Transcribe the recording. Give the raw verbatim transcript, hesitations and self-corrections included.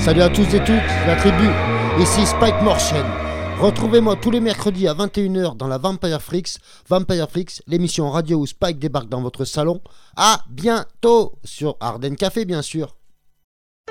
Salut à tous et toutes, la tribu, ici Spike Morchen. Retrouvez-moi tous les mercredis à vingt et une heures dans la Vampire Freaks, Vampire Freaks, l'émission radio où Spike débarque dans votre salon. À bientôt sur Ardennes Café, bien sûr.